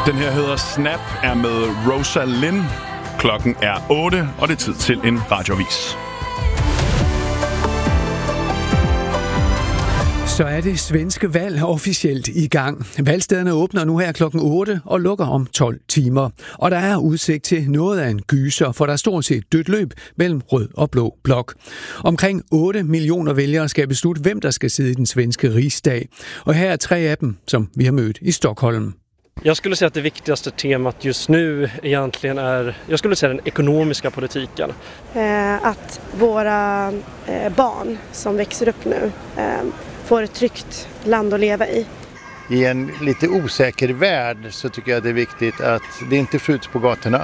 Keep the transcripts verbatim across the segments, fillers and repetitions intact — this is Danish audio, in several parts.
Den her hedder Snap, er med Rosalind. Klokken er otte, og det er tid til en radioavis. Så er det svenske valg officielt i gang. Valgstederne åbner nu her klokken otte og lukker om tolv timer. Og der er udsigt til noget af en gyser, for der er stort set dødt løb mellem rød og blå blok. Omkring otte millioner vælgere skal beslutte, hvem der skal sidde i den svenske rigsdag. Og her er tre af dem, som vi har mødt i Stockholm. Jag skulle säga att det viktigaste temat just nu egentligen är, jag skulle säga den ekonomiska politiken. Eh, att våra eh, barn som växer upp nu eh, får ett tryggt land att leva i. I en lite osäker värld så tycker jag det är viktigt att det inte skjuts på gatorna.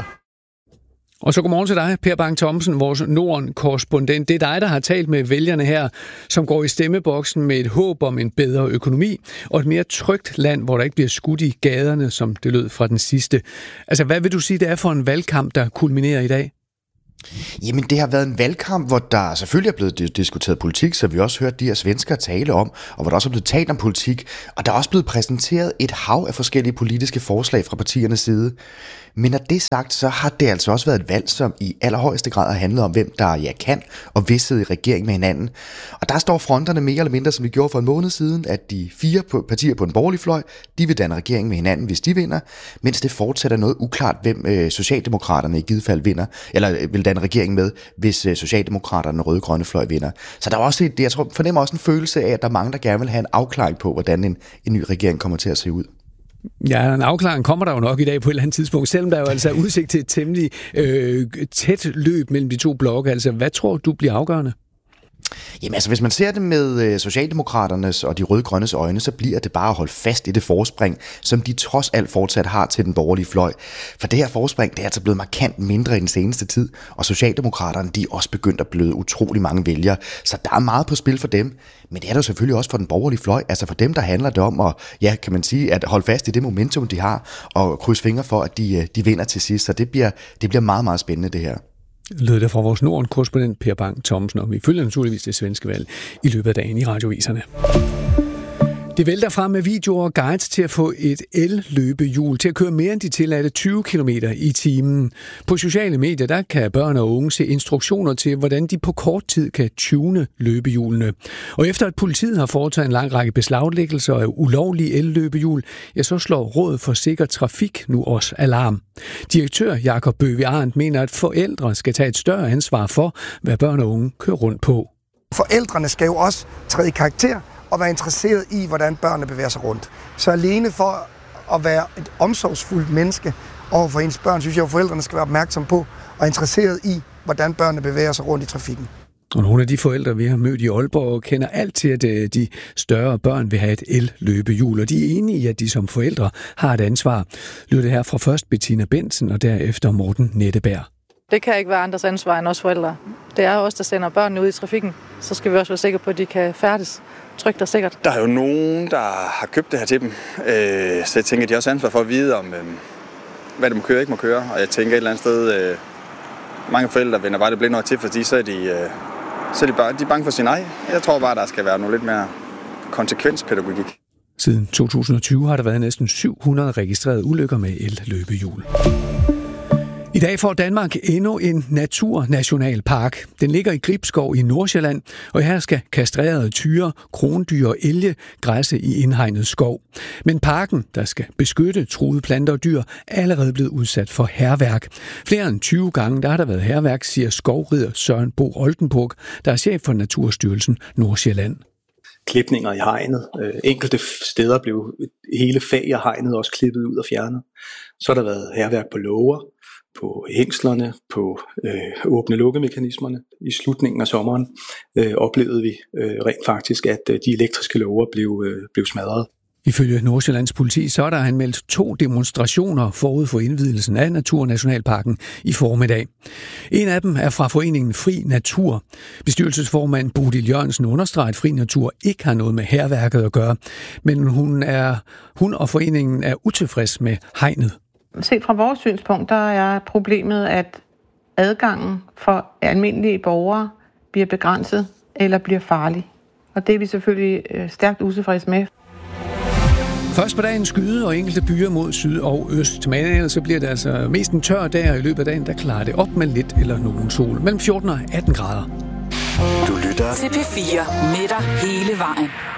Og så godmorgen til dig, Per Bang Thomsen, vores Norden-korrespondent. Det er dig, der har talt med vælgerne her, som går i stemmeboksen med et håb om en bedre økonomi og et mere trygt land, hvor der ikke bliver skudt i gaderne, som det lød fra den sidste. Altså, hvad vil du sige, det er for en valgkamp, der kulminerer i dag? Jamen, det har været en valgkamp, hvor der selvfølgelig er blevet diskuteret politik, så vi også hørt de her svenskere tale om, og hvor der også er blevet talt om politik, og der er også blevet præsenteret et hav af forskellige politiske forslag fra partiernes side. Men når det er sagt, så har det altså også været et valg, som i allerhøjeste grad har handlet om, hvem der ja, kan og vil sidde i regering med hinanden. Og der står fronterne mere eller mindre, som vi gjorde for en måned siden, at de fire partier på den borgerlige fløj, de vil danne regering med hinanden, hvis de vinder, mens det fortsætter noget uklart, hvem øh, Socialdemokraterne i givet fald vinder, eller vil danne regering med, hvis øh, Socialdemokraterne og røde-grønne fløj vinder. Så der er også et, jeg tror, fornemmer også en følelse af, at der er mange, der gerne vil have en afklaring på, hvordan en, en ny regering kommer til at se ud. Ja, en afklaring kommer der jo nok i dag på et eller andet tidspunkt, selvom der jo altså er udsigt til et temmelig øh, tæt løb mellem de to blokke. Altså, hvad tror du bliver afgørende? Jamen altså, hvis man ser det med Socialdemokraternes og de rød-grønnes øjne, så bliver det bare at holde fast i det forspring, som de trods alt fortsat har til den borgerlige fløj. For det her forspring, det er altså blevet markant mindre i den seneste tid, og Socialdemokraterne, de er også begyndt at bløde utrolig mange vælgere, så der er meget på spil for dem. Men det er der selvfølgelig også for den borgerlige fløj. Altså for dem, der handler det om at, ja, kan man sige, at holde fast i det momentum, de har, og krydse fingre for, at de, de vinder til sidst. Så det bliver, det bliver meget, meget spændende, det her. Lød det fra vores Norden-korrespondent Per Bang Thomsen, og vi følger naturligvis det svenske valg i løbet af dagen i radioviserne. Det vælter frem med videoer og guides til at få et el-løbehjul til at køre mere end de tilladte tyve kilometer i timen. På sociale medier der kan børn og unge se instruktioner til, hvordan de på kort tid kan tune løbehjulene. Og efter at politiet har foretaget en lang række beslaglæggelser af ulovlige el-løbehjul, ja, så slår Rådet for Sikker Trafik nu også alarm. Direktør Jakob Bøvig Arndt mener, at forældre skal tage et større ansvar for, hvad børn og unge kører rundt på. Forældrene skal jo også træde i karakter og være interesseret i, hvordan børnene bevæger sig rundt. Så alene for at være et omsorgsfuldt menneske over for ens børn, synes jeg, at forældrene skal være opmærksomme på og interesseret i, hvordan børnene bevæger sig rundt i trafikken. Og nogle af de forældre, vi har mødt i Aalborg, kender alt til, at de større børn vil have et el-løbehjul, og de er enige i, at de som forældre har et ansvar. Lyder det her fra først Bettina Bensen og derefter Morten Netteberg. Det kan ikke være andres ansvar end os forældre. Det er os, der sender børnene ud i trafikken. Så skal vi også være sikre på, at de kan færdes trygt og sikkert. Der er jo nogen, der har købt det her til dem. Så jeg tænker, at de har også ansvar for at vide, om hvad de må køre og ikke må køre. Og jeg tænker et eller andet sted, mange forældre vender bare det blinde til, fordi så er de, så er de, bare, de er bange for sin egen. Jeg tror bare, der skal være noget lidt mere konsekvenspædagogik. Siden to tusind og tyve har der været næsten syv hundrede registrerede ulykker med el-løbehjul. I dag får Danmark endnu en naturnationalpark. Den ligger i Gribskov i Nordsjælland, og her skal kastrerede tyre, krondyr og elge græsse i indhegnet skov. Men parken, der skal beskytte truede planter og dyr, er allerede blevet udsat for hærværk. Flere end tyve gange der har der været hærværk, siger skovrider Søren Bo Oldenburg, der er chef for Naturstyrelsen Nordsjælland. Klipninger i hegnet. Enkelte steder blev hele fag af hegnet også klippet ud og fjernet. Så har der været hærværk på låger, på hængslerne, på øh, åbne-lukke-mekanismerne. I slutningen af sommeren øh, oplevede vi øh, rent faktisk, at øh, de elektriske låger blev, øh, blev smadret. Ifølge Nordsjællands politi så er der anmeldt to demonstrationer forud for indvielsen af Naturnationalparken i formiddag. En af dem er fra foreningen Fri Natur. Bestyrelsesformand Bodil Jørgensen understreger, at Fri Natur ikke har noget med hærværket at gøre, men hun, er, hun og foreningen er utilfreds med hegnet. Set fra vores synspunkt, der er problemet, at adgangen for almindelige borgere bliver begrænset eller bliver farlig. Og det er vi selvfølgelig stærkt utilfredse med. Først på dagen skyde og enkelte byer mod syd og øst. Men ellers bliver det altså mest en tør dag, og i løbet af dagen, der klarer det op med lidt eller nogen sol. Mellem fjorten og atten grader. Du lytter til P fire med dig hele vejen.